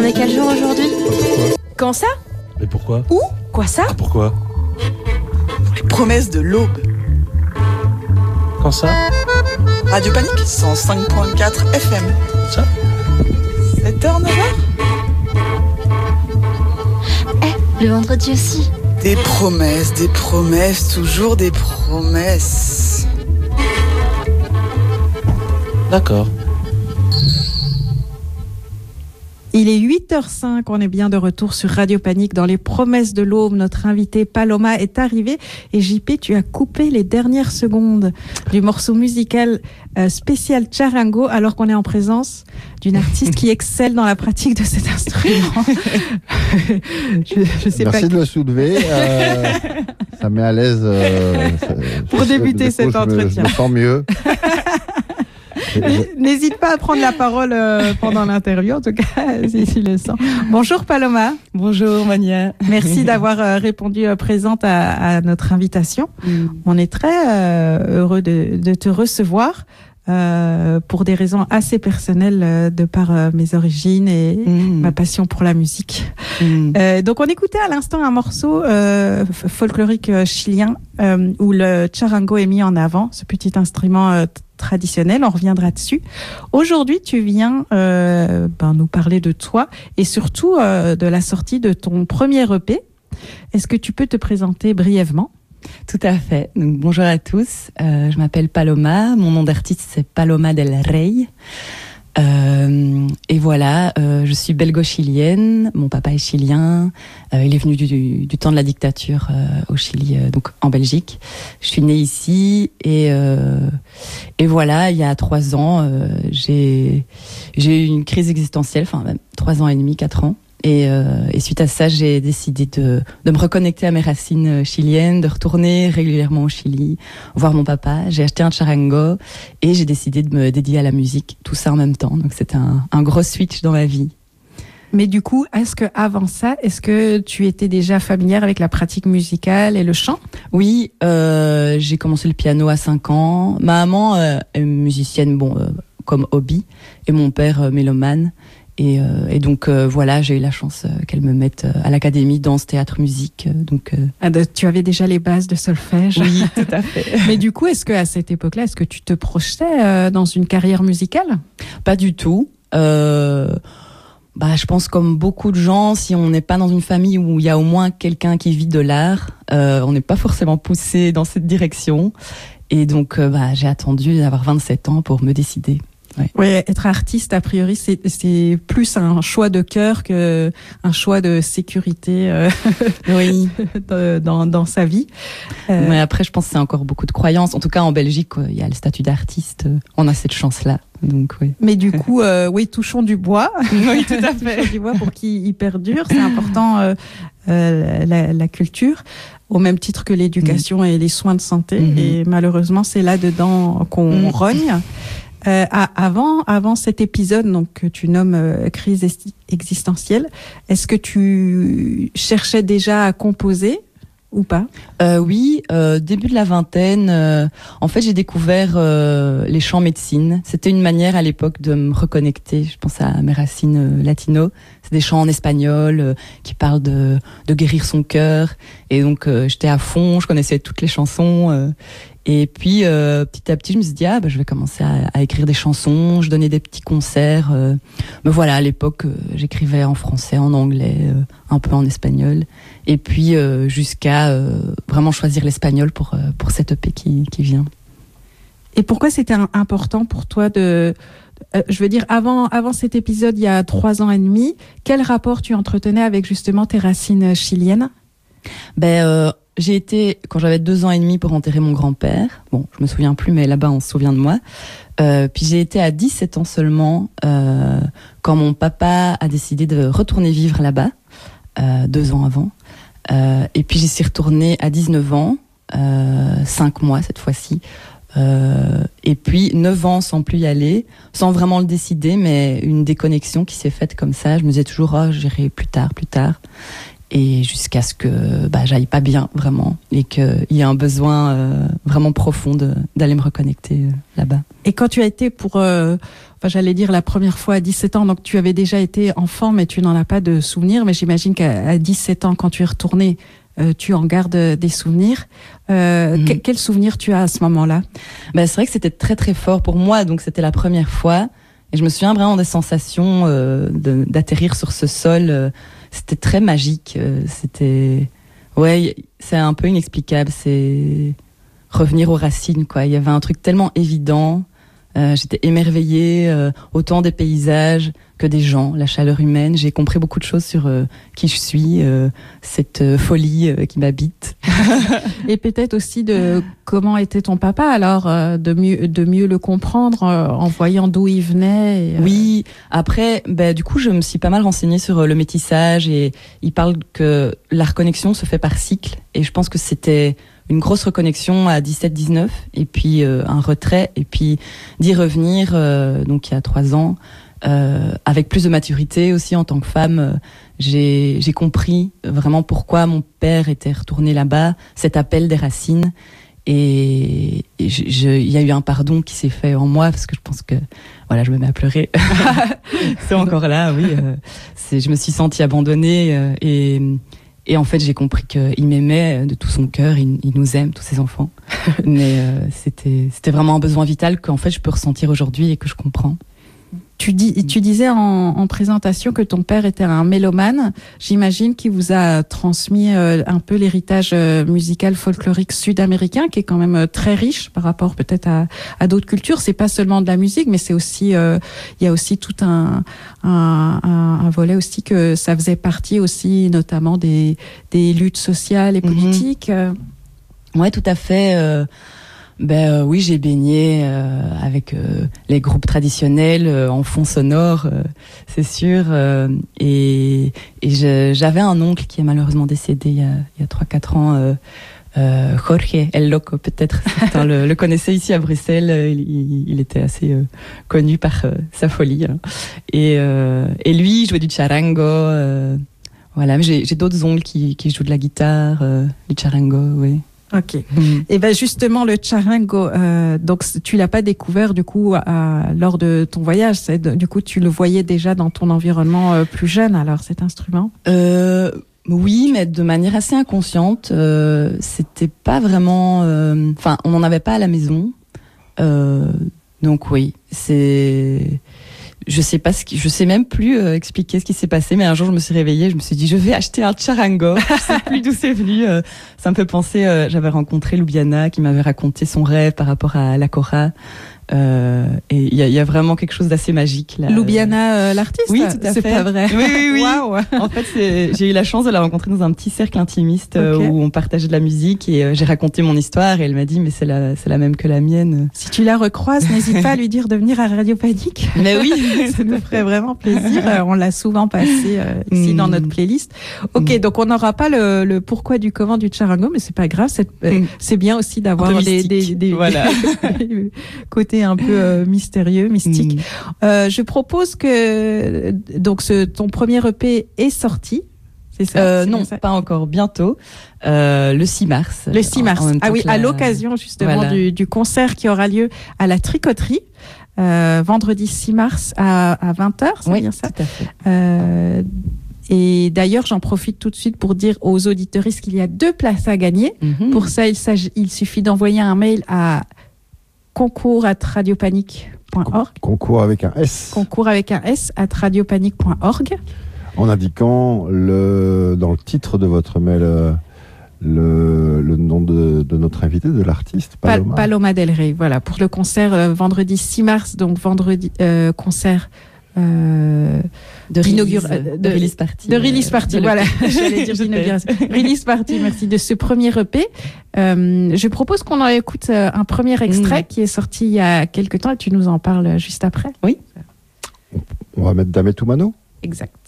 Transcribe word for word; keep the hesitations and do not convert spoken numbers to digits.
est quel jour aujourd'hui? Pourquoi? Quand ça? Mais pourquoi? Où? Quoi ça? Ah, pourquoi? Pour les promesses de l'aube. Quand ça? Radio Panique, cent cinq virgule quatre F M. Ça? sept heures, neuf heures? Eh, le vendredi aussi. Des promesses, des promesses, toujours des promesses. D'accord. Il est huit heures cinq, on est bien de retour sur Radio Panique dans les promesses de l'aube. Notre invité Paloma est arrivé et J P, tu as coupé les dernières secondes du morceau musical euh, spécial Charango alors qu'on est en présence d'une artiste qui excelle dans la pratique de cet instrument. je, je sais Merci pas de le soulever. Euh, ça met à l'aise. Euh, Pour débuter coup, cet je me- entretien. Je me sens mieux. N'hésite pas à prendre la parole euh, pendant l'interview, en tout cas, si tu le sens. Bonjour Paloma. Bonjour Mania. Merci d'avoir euh, répondu euh, présente à, à notre invitation. Mm. On est très euh, heureux de, de te recevoir euh, pour des raisons assez personnelles euh, de par euh, mes origines et Mm. ma passion pour la musique. Mm. Euh, donc on écoutait à l'instant un morceau euh, f- folklorique euh, chilien euh, où le charango est mis en avant, ce petit instrument euh, t- traditionnel, on reviendra dessus. Aujourd'hui, tu viens euh, ben, nous parler de toi et surtout euh, de la sortie de ton premier E P. Est-ce que tu peux te présenter brièvement? Tout à fait. Donc, bonjour à tous. Euh, je m'appelle Paloma. Mon nom d'artiste, c'est Paloma del Rey. Euh, et voilà, euh, je suis belgo-chilienne. Mon papa est chilien. Euh, il est venu du, du, du temps de la dictature euh, au Chili, euh, donc en Belgique. Je suis née ici et euh, et voilà, il y a trois ans, euh, j'ai j'ai eu une crise existentielle. Enfin, même trois ans et demi, quatre ans. Et, euh, et suite à ça, j'ai décidé de, de me reconnecter à mes racines chiliennes, de retourner régulièrement au Chili, voir mon papa. J'ai acheté un charango et j'ai décidé de me dédier à la musique, tout ça en même temps. Donc c'était un, un gros switch dans ma vie. Mais du coup, est-ce que avant ça, est-ce que tu étais déjà familière avec la pratique musicale et le chant? Oui, euh, j'ai commencé le piano à cinq ans. Ma maman euh, est musicienne, bon, euh, comme hobby, et mon père euh, mélomane. Et, euh, et donc euh, voilà, j'ai eu la chance euh, qu'elle me mette euh, à l'académie danse, théâtre, musique. Euh, donc euh... Ah, de- tu avais déjà les bases de solfège. oui, tout à fait. Mais du coup, est-ce que à cette époque-là, est-ce que tu te projetais euh, dans une carrière musicale? Pas du tout. Euh, bah, je pense comme beaucoup de gens, si on n'est pas dans une famille où il y a au moins quelqu'un qui vit de l'art, euh, on n'est pas forcément poussé dans cette direction. Et donc, euh, bah, j'ai attendu d'avoir vingt-sept ans pour me décider. Ouais. Oui, être artiste, a priori, c'est, c'est plus un choix de cœur que un choix de sécurité euh, Oui. dans, dans sa vie. Euh, Mais après, je pense que c'est encore beaucoup de croyances. En tout cas, en Belgique, il y a le statut d'artiste. On a cette chance-là. Donc, oui. Mais du coup, euh, oui, touchons du bois. Oui, tout à fait. Touchons du bois pour qu'il y perdure. C'est important, euh, euh, la, la culture, au même titre que l'éducation mmh. et les soins de santé. Mmh. Et malheureusement, c'est là-dedans qu'on mmh. rogne. Euh, avant, avant cet épisode donc, que tu nommes euh, crise existentielle, est-ce que tu cherchais déjà à composer ou pas? euh, Oui, euh, début de la vingtaine, euh, en fait j'ai découvert euh, les chants médecine. C'était une manière à l'époque de me reconnecter, je pense à mes racines euh, latino. C'est des chants en espagnol euh, qui parlent de, de guérir son cœur. Et donc euh, j'étais à fond, je connaissais toutes les chansons. Euh, Et puis, euh, petit à petit, je me suis dit, ah, bah, je vais commencer à, à écrire des chansons. Je donnais des petits concerts. Euh, mais voilà, à l'époque, euh, j'écrivais en français, en anglais, euh, un peu en espagnol. Et puis, euh, jusqu'à euh, vraiment choisir l'espagnol pour, euh, pour cette E P qui, qui vient. Et pourquoi c'était un, important pour toi de... Euh, je veux dire, avant, avant cet épisode, il y a trois ans et demi, quel rapport tu entretenais avec justement tes racines chiliennes? Ben... Euh, J'ai été, quand j'avais deux ans et demi, pour enterrer mon grand-père. Bon, je me souviens plus, mais là-bas, on se souvient de moi. Euh, puis j'ai été à dix-sept ans seulement, euh, quand mon papa a décidé de retourner vivre là-bas, euh, deux ans avant. Euh, et puis j'y suis retournée à dix-neuf ans, euh, cinq mois cette fois-ci. Euh, et puis neuf ans sans plus y aller, sans vraiment le décider, mais une déconnexion qui s'est faite comme ça. Je me disais toujours, oh, j'irai plus tard, plus tard. et jusqu'à ce que bah, j'aille pas bien vraiment et qu'il y ait un besoin euh, vraiment profond de, d'aller me reconnecter euh, là-bas. Et quand tu as été pour, euh, enfin j'allais dire la première fois à dix-sept ans, donc tu avais déjà été enfant mais tu n'en as pas de souvenirs, mais j'imagine qu'à à dix-sept ans quand tu es retourné, euh, tu en gardes des souvenirs. Euh, mm-hmm. que, quel souvenir tu as à ce moment-là? Bah, c'est vrai que c'était très très fort pour moi, donc c'était la première fois. Et je me souviens vraiment des sensations euh, de, d'atterrir sur ce sol. Euh, c'était très magique. Euh, c'était, ouais, c'est un peu inexplicable. C'est revenir aux racines, quoi. Il y avait un truc tellement évident. Euh, j'étais émerveillée, euh, autant des paysages que des gens, la chaleur humaine. J'ai compris beaucoup de choses sur euh, qui je suis, euh, cette euh, folie euh, qui m'habite. Et peut-être aussi de comment était ton papa, alors euh, de mieux de mieux le comprendre euh, en voyant d'où il venait. Et, euh... Oui, après, bah, du coup, je me suis pas mal renseignée sur euh, le métissage et il parle que la reconnexion se fait par cycle et je pense que c'était une grosse reconnexion à dix-sept dix-neuf et puis euh, un retrait et puis d'y revenir euh, donc il y a trois ans euh, avec plus de maturité aussi en tant que femme. Euh, j'ai j'ai compris vraiment pourquoi mon père était retourné là-bas, cet appel des racines et il y a eu un pardon qui s'est fait en moi parce que je pense que voilà, je me mets à pleurer. C'est encore là, oui. Euh, c'est, je me suis sentie abandonnée euh, et Et en fait, j'ai compris qu'il m'aimait de tout son cœur, il, il nous aime, tous ses enfants. Mais euh, c'était, c'était vraiment un besoin vital qu'en fait, je peux ressentir aujourd'hui et que je comprends. Tu, dis, tu disais en, en présentation que ton père était un mélomane. J'imagine qu'il vous a transmis euh, un peu l'héritage euh, musical folklorique sud-américain, qui est quand même euh, très riche par rapport peut-être à, à d'autres cultures. C'est pas seulement de la musique, mais c'est aussi, euh, il y a aussi tout un, un, un, un volet aussi que ça faisait partie aussi, notamment des, des luttes sociales et politiques. Mm-hmm. Ouais, tout à fait. Euh... Ben euh, oui, j'ai baigné euh, avec euh, les groupes traditionnels euh, en fond sonore, euh, c'est sûr. Euh, et et je, j'avais un oncle qui est malheureusement décédé il y a, il y a trois quatre ans, euh, euh, Jorge El Loco, peut-être certains le, le connaissaient ici à Bruxelles. Il, il était assez euh, connu par euh, sa folie. Hein. Et, euh, et lui, il jouait du charango. Euh, voilà, mais j'ai, j'ai d'autres oncles qui, qui jouent de la guitare, euh, du charango, oui. Ok. Mmh. Et ben justement le charango, euh, donc tu l'as pas découvert du coup à, lors de ton voyage. C'est de, du coup tu le voyais déjà dans ton environnement euh, plus jeune. Alors cet instrument. Euh, oui, mais de manière assez inconsciente. Euh, c'était pas vraiment. Enfin, euh, on n'en avait pas à la maison. Euh, donc oui, c'est. Je sais pas ce qui, je sais même plus euh, expliquer ce qui s'est passé, mais un jour je me suis réveillée, je me suis dit je vais acheter un charango. Je sais plus d'où c'est venu. Euh, ça me fait penser, euh, j'avais rencontré Lubiana qui m'avait raconté son rêve par rapport à la kora. Euh, et il y a, y a vraiment quelque chose d'assez magique là. Lubiana, euh, l'artiste. Oui, tout à c'est fait. C'est pas vrai. Oui, oui, oui. Wow. En fait, c'est, j'ai eu la chance de la rencontrer dans un petit cercle intimiste euh, okay. où on partageait de la musique et euh, j'ai raconté mon histoire et elle m'a dit mais c'est la, c'est la même que la mienne. Si tu la recroises, n'hésite pas à lui dire de venir à Radio Panique. Mais oui, ça nous ferait vraiment plaisir. Euh, on l'a souvent passé euh, ici mm. dans notre playlist. Ok, mm. donc on n'aura pas le, le pourquoi du comment du charango, mais c'est pas grave. C'est, euh, mm. c'est bien aussi d'avoir des, des, des, voilà. des côtés un peu euh, mystérieux, mystique. Mmh. Euh, je propose que donc ce, ton premier E P est sorti. C'est ça, euh, c'est non, ça. Pas encore. Bientôt, euh, le six mars. Le six mars. En, en ah oui, la... à l'occasion justement voilà. du, du concert qui aura lieu à la Tricoterie euh, vendredi six mars à, à vingt heures. C'est oui, bien ça. Tout à fait. Euh, Et d'ailleurs, j'en profite tout de suite pour dire aux auditeuristes qu'il y a deux places à gagner. Mmh. Pour ça, il, s'agit, il suffit d'envoyer un mail à concours arobase radiopanique point org. Concours avec un S. Concours avec un S à radiopanique point org. En indiquant le, dans le titre de votre mail le, le nom de, de notre invité, de l'artiste, Paloma. Paloma Del Rey, voilà, pour le concert euh, vendredi six mars, donc vendredi euh, concert euh, de, release, de, de release party. De release party, euh, voilà, j'allais dire d'inauguration. Release party, merci, de ce premier E P. Euh, je propose qu'on en écoute un premier extrait mmh. qui est sorti il y a quelques temps et tu nous en parles juste après. Oui. On va mettre Dame Tumano. Exact.